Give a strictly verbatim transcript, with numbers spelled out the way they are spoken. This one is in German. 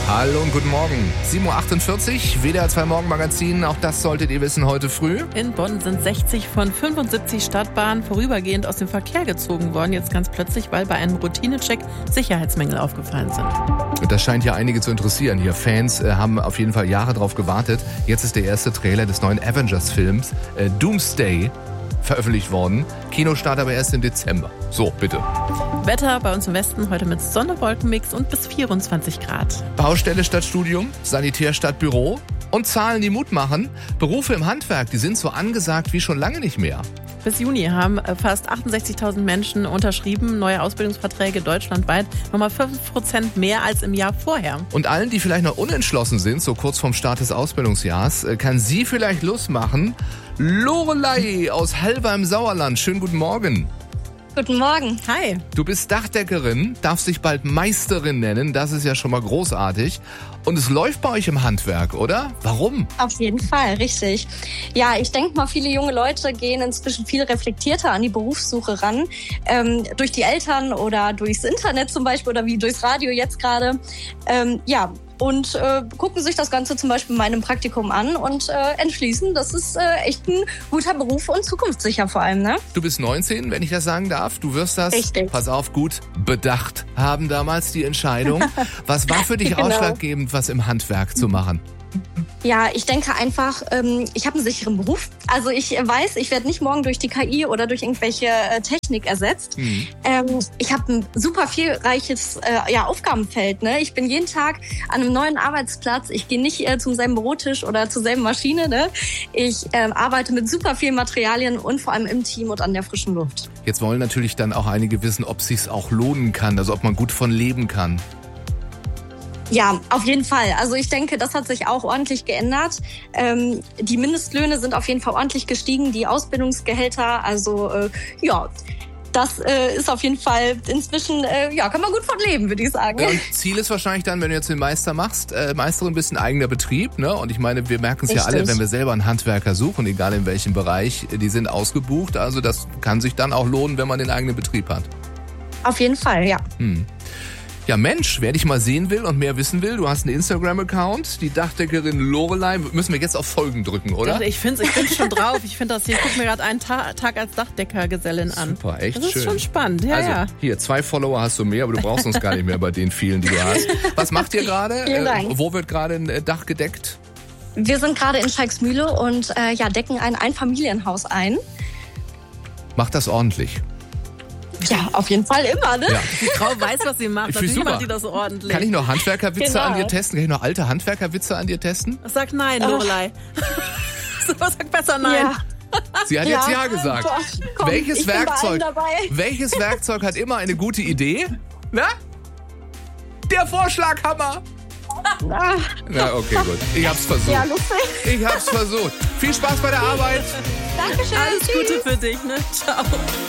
Hallo und guten Morgen. sieben Uhr achtundvierzig, W D R zwei Morgenmagazin. Auch das solltet ihr wissen heute früh. In Bonn sind sechzig von fünfundsiebzig Stadtbahnen vorübergehend aus dem Verkehr gezogen worden. Jetzt ganz plötzlich, weil bei einem Routinecheck Sicherheitsmängel aufgefallen sind. Das scheint ja einige zu interessieren. Hier Fans äh, haben auf jeden Fall Jahre drauf gewartet. Jetzt ist der erste Trailer des neuen Avengers-Films äh, Doomsday veröffentlicht worden. Kinostart aber erst im Dezember. So, bitte. Wetter bei uns im Westen heute mit Sonne-Wolkenmix und bis vierundzwanzig Grad. Baustelle statt Studium, Sanitär statt Büro und Zahlen, die Mut machen. Berufe im Handwerk, die sind so angesagt wie schon lange nicht mehr. Bis Juni haben fast achtundsechzigtausend Menschen unterschrieben, neue Ausbildungsverträge deutschlandweit, nochmal fünf Prozent mehr als im Jahr vorher. Und allen, die vielleicht noch unentschlossen sind, so kurz vorm Start des Ausbildungsjahrs, kann sie vielleicht Lust machen. Lorelei aus Halver im Sauerland, schönen guten Morgen. Guten Morgen. Hi. Du bist Dachdeckerin, darfst dich bald Meisterin nennen, das ist ja schon mal großartig. Und es läuft bei euch im Handwerk, oder? Warum? Auf jeden Fall, richtig. Ja, ich denke mal, viele junge Leute gehen inzwischen viel reflektierter an die Berufssuche ran. Ähm, durch die Eltern oder durchs Internet zum Beispiel oder wie durchs Radio jetzt gerade. Ähm, ja, und äh, gucken sich das Ganze zum Beispiel in meinem Praktikum an und äh, entschließen, das ist äh, echt ein guter Beruf und zukunftssicher vor allem, ne? Du bist neunzehn, wenn ich das sagen darf. Du wirst das, Richtig. pass auf, gut bedacht haben damals die Entscheidung. Was war für dich Genau. ausschlaggebend, was im Handwerk zu machen? Ja, ich denke einfach, ähm, ich habe einen sicheren Beruf. Also ich weiß, ich werde nicht morgen durch die K I oder durch irgendwelche äh, Technik ersetzt. Mhm. Ähm, ich habe ein super vielreiches äh, ja, Aufgabenfeld. Ne? Ich bin jeden Tag an einem neuen Arbeitsplatz. Ich gehe nicht äh, zum selben Bürotisch oder zur selben Maschine. Ne? Ich äh, arbeite mit super vielen Materialien und vor allem im Team und an der frischen Luft. Jetzt wollen natürlich dann auch einige wissen, ob es sich auch lohnen kann, also ob man gut von leben kann. Ja, auf jeden Fall. Also ich denke, das hat sich auch ordentlich geändert. Ähm, die Mindestlöhne sind auf jeden Fall ordentlich gestiegen, die Ausbildungsgehälter. Also äh, ja, das äh, ist auf jeden Fall inzwischen, äh, ja, kann man gut von leben, würde ich sagen. Ja, und Ziel ist wahrscheinlich dann, wenn du jetzt den Meister machst, äh, Meisterin bist, ein eigener Betrieb, ne? Und ich meine, wir merken es ja alle, wenn wir selber einen Handwerker suchen, egal in welchem Bereich, die sind ausgebucht. Also das kann sich dann auch lohnen, wenn man den eigenen Betrieb hat. Auf jeden Fall, ja. Hm. Ja Mensch, wer dich mal sehen will und mehr wissen will, du hast einen Instagram-Account, die Dachdeckerin Lorelei. Müssen wir jetzt auf Folgen drücken, oder? Ich finde ich find's schon drauf. Ich finde das hier, ich gucke mir gerade einen Ta- Tag als Dachdeckergesellin an. Super, echt schön. Das ist schon spannend, ja, also, ja. Hier, zwei Follower hast du mehr, aber du brauchst uns gar nicht mehr bei den vielen, die du hast. Was macht ihr gerade? Vielen Dank. Äh, wo wird gerade ein Dach gedeckt? Wir sind gerade in Schalksmühle und äh, ja, decken ein Einfamilienhaus ein. Macht das ordentlich. Ja, auf jeden Fall immer, ne? Ja. Die Frau weiß, was sie macht. Natürlich super. macht die das ordentlich. Kann ich noch Handwerkerwitze Genau. an dir testen? Kann ich noch alte Handwerkerwitze an dir testen? Sag nein, Lorelei. So, sag besser nein. Ja. Sie hat Ja. jetzt Ja gesagt. Boah, komm, welches ich bin bei Werkzeug? allen dabei. Welches Werkzeug hat immer eine gute Idee? Na? Der Vorschlaghammer. Ah, Na, okay, gut. Ich hab's versucht. ja, lustig. Ich hab's versucht. Viel Spaß bei der Arbeit. Dankeschön. Alles Tschüss. Gute für dich, ne? Ciao.